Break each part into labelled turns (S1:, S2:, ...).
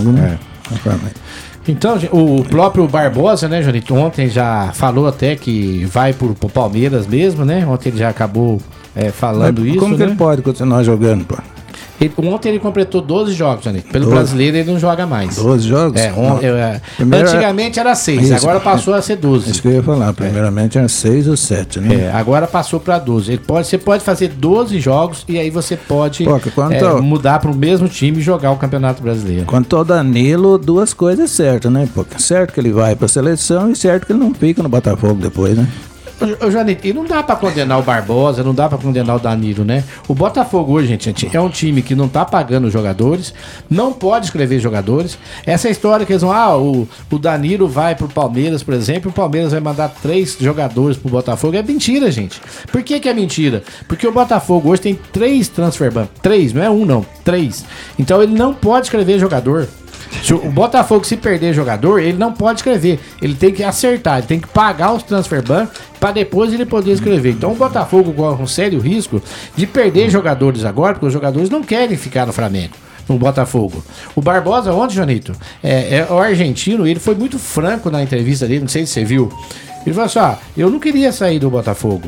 S1: Botafogo, né?
S2: Então, o próprio Barbosa, né, Jonito, ontem já falou até que vai pro Palmeiras mesmo, né? Ontem ele já acabou falando isso,
S1: como que ele pode continuar jogando, pô?
S2: Ontem ele completou 12 jogos, Jonito. Pelo brasileiro ele não joga mais.
S1: 12 jogos?
S2: Antigamente era 6, agora passou a ser 12.
S1: Isso que eu ia falar, primeiramente era 6 ou 7, né?
S2: Agora passou para 12. Você pode fazer 12 jogos e aí você pode mudar para o mesmo time e jogar o Campeonato Brasileiro.
S1: Quanto ao Danilo, duas coisas certas, né? Porque certo que ele vai para a seleção e certo que ele não fica no Botafogo depois, né?
S2: Janito, e não dá pra condenar o Barbosa, não dá pra condenar o Danilo, né? O Botafogo hoje, gente, é um time que não tá pagando jogadores, não pode escrever jogadores. Essa história que eles vão, o Danilo vai pro Palmeiras, por exemplo, e o Palmeiras vai mandar 3 jogadores pro Botafogo. É mentira, gente. Por que é mentira? Porque o Botafogo hoje tem 3 transfer ban. 3, não é 1 não, 3. Então ele não pode escrever jogador. Se o Botafogo se perder jogador, ele não pode escrever. Ele tem que acertar, ele tem que pagar os transfer ban para depois ele poder escrever. Então o Botafogo corre um sério risco de perder jogadores agora, porque os jogadores não querem ficar no Flamengo, no Botafogo. O Barbosa ontem, Jonito, o argentino, ele foi muito franco na entrevista dele, não sei se você viu. Ele falou assim, eu não queria sair do Botafogo,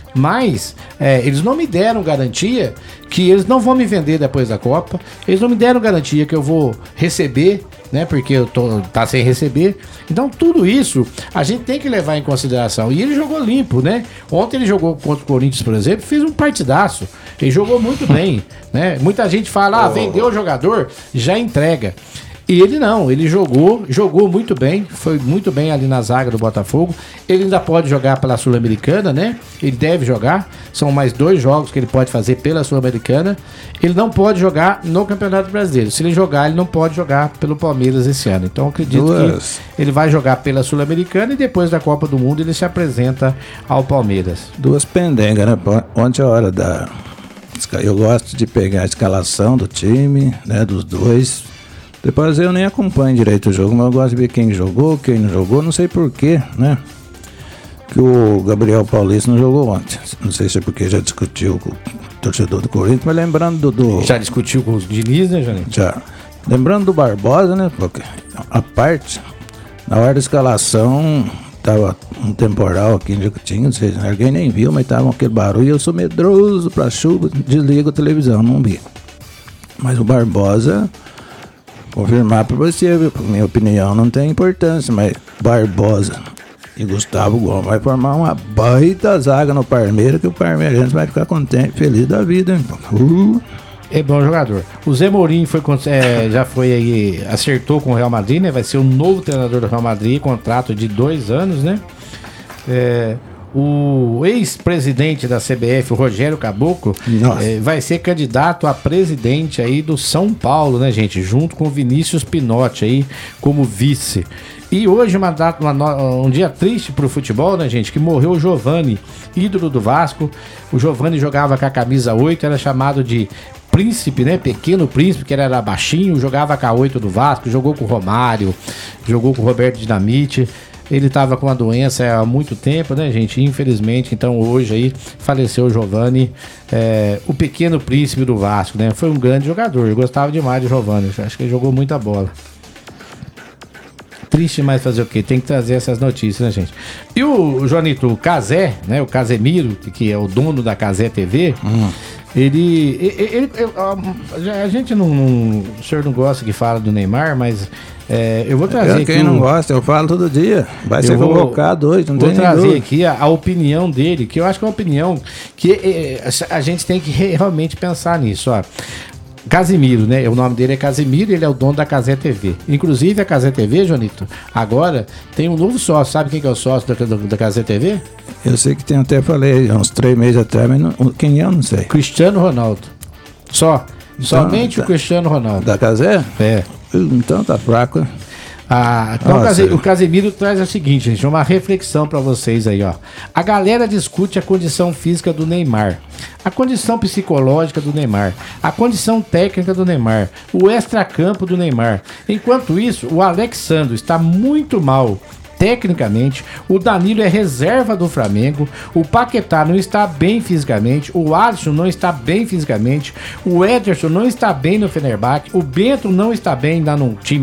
S2: mas eles não me deram garantia que eles não vão me vender depois da Copa. Eles não me deram garantia que eu vou receber, né? Porque eu tá sem receber. Então tudo isso a gente tem que levar em consideração. E ele jogou limpo, né? Ontem ele jogou contra o Corinthians, por exemplo, fez um partidaço. Ele jogou muito bem, né? Muita gente fala, vendeu o jogador, já entrega. E ele não, ele jogou muito bem, foi muito bem ali na zaga do Botafogo. Ele ainda pode jogar pela Sul-Americana, né? Ele deve jogar, são mais 2 jogos que ele pode fazer pela Sul-Americana. Ele não pode jogar no Campeonato Brasileiro. Se ele jogar, ele não pode jogar pelo Palmeiras esse ano. Então eu acredito que ele vai jogar pela Sul-Americana e depois da Copa do Mundo ele se apresenta ao Palmeiras.
S1: 2 pendengas, né? Ontem a hora da... Eu gosto de pegar a escalação do time, né? Dos 2. Depois eu nem acompanho direito o jogo, mas eu gosto de ver quem jogou, quem não jogou, não sei porquê, né? Que o Gabriel Paulista não jogou ontem. Não sei se é porque já discutiu com o torcedor do Corinthians, mas lembrando do...
S2: Já discutiu com os Diniz, né, Janete?
S1: Já. Lembrando do Barbosa, né? Porque a parte, na hora da escalação, tava um temporal aqui em Jacutinga, não sei se alguém nem viu, mas tava aquele barulho, eu sou medroso pra chuva, desligo a televisão, não vi. Mas o Barbosa... Confirmar para você, minha opinião não tem importância, mas Barbosa e Gustavo Gomes vai formar uma baita zaga no Palmeiras, que o Palmeirense vai ficar contente, feliz da vida, hein?
S2: É bom jogador. O Zé Mourinho já foi aí, acertou com o Real Madrid, né? Vai ser o novo treinador do Real Madrid, contrato de 2 anos, né? O ex-presidente da CBF, o Rogério Caboclo, vai ser candidato a presidente aí do São Paulo, né, gente? Junto com o Vinícius Pinotti aí como vice. E hoje um dia triste pro futebol, né, gente? Que morreu o Giovani, ídolo do Vasco. O Giovani jogava com a camisa 8, era chamado de Príncipe, né? Pequeno Príncipe, que era baixinho, jogava com a 8 do Vasco, jogou com o Romário, jogou com o Roberto Dinamite. Ele estava com a doença há muito tempo, né, gente? Infelizmente, então hoje aí faleceu o Giovani, o pequeno príncipe do Vasco, né? Foi um grande jogador, eu gostava demais do Giovani, acho que ele jogou muita bola. Triste, mas fazer o quê? Tem que trazer essas notícias, né, gente? E o Jonito, o Cazé, né? O Casemiro, que é o dono da Cazé TV, a gente não... O senhor não gosta que fala do Neymar, mas eu vou trazer aqui...
S1: Quem não gosta, eu falo todo dia. Vai ser convocado hoje, não tem nem dúvida.
S2: Vou trazer aqui a opinião dele, que eu acho que é uma opinião que a gente tem que realmente pensar nisso, ó. Casimiro, né? O nome dele é Casimiro, ele é o dono da Cazé TV. Inclusive a Cazé TV, Jonito, agora tem um novo sócio. Sabe quem que é o sócio da Cazé TV?
S1: Eu sei que tem, até falei uns 3 meses atrás, mas quem é, eu não sei.
S2: Cristiano Ronaldo. Somente o Cristiano Ronaldo.
S1: Da Cazé? Então tá fraco.
S2: Então o Casemiro traz o seguinte, gente, uma reflexão para vocês aí, ó. A galera discute a condição física do Neymar, a condição psicológica do Neymar, a condição técnica do Neymar, o extracampo do Neymar. Enquanto isso, o Alexandre está muito mal tecnicamente, o Danilo é reserva do Flamengo, o Paquetá não está bem fisicamente, o Alisson não está bem fisicamente, o Ederson não está bem no Fenerbahçe, o Bento não está bem lá no time